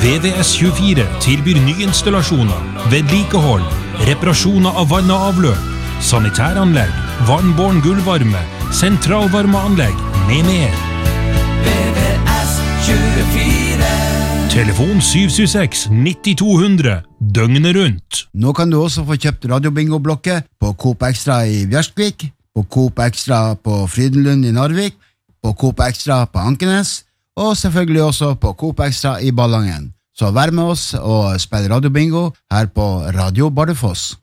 VVS24 tilbyr nyinstallasjoner, vedlikehold, reparasjoner av vann og avløp, sanitæranlegg, vannbåren gulvvarme, sentralvarmeanlegg med mer. VVS24. Telefon 776-9200, døgnet rundt. Nå kan du også få kjøpt radiobingo-blokke på Coop Extra i Bjørskvik, på Coop Extra på Frydenlund i Narvik, på Coop Extra på Ankenes, og selvfølgelig også på Coop Extra i Ballangen. Så vær med oss og spill radiobingo her på Radio Bardufoss.